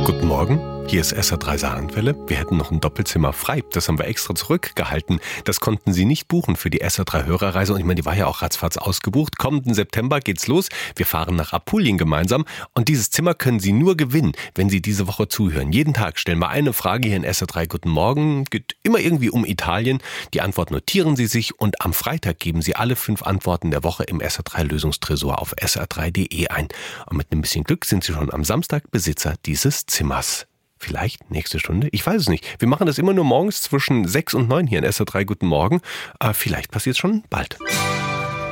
Guten Morgen, hier ist SR3 Saarlandwelle. Wir hätten noch ein Doppelzimmer frei. Das haben wir extra zurückgehalten. Das konnten Sie nicht buchen für die SR3 Hörerreise. Und ich meine, die war ja auch ratzfatz ausgebucht. Kommenden September geht's los. Wir fahren nach Apulien gemeinsam. Und dieses Zimmer können Sie nur gewinnen, wenn Sie diese Woche zuhören. Jeden Tag stellen wir eine Frage hier in SR3 Guten Morgen. Geht immer irgendwie um Italien. Die Antwort notieren Sie sich. Und am Freitag geben Sie alle 5 Antworten der Woche im SR3 Lösungstresor auf sr3.de ein. Und mit ein bisschen Glück sind Sie schon am Samstag Besitzer dieses Zimmers. Vielleicht nächste Stunde? Ich weiß es nicht. Wir machen das immer nur morgens zwischen 6 und 9 hier in SR3 Guten Morgen. Vielleicht passiert es schon bald.